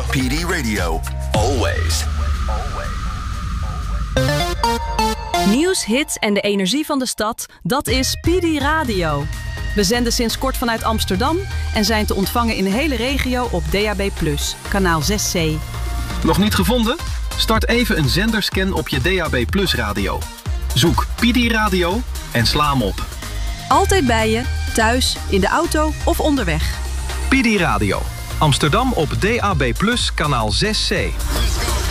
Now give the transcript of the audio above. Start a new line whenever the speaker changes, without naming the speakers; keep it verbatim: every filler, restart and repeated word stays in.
P D Radio. Always.
Nieuws, hits en de energie van de stad, dat is P D Radio. We zenden sinds kort vanuit Amsterdam en zijn te ontvangen in de hele regio op D A B plus, kanaal zes C.
Nog niet gevonden? Start even een zenderscan op je D A B plus radio. Zoek P D Radio en sla hem op.
Altijd bij je, thuis, in de auto of onderweg.
P D Radio. Amsterdam op D A B plus, kanaal zes C.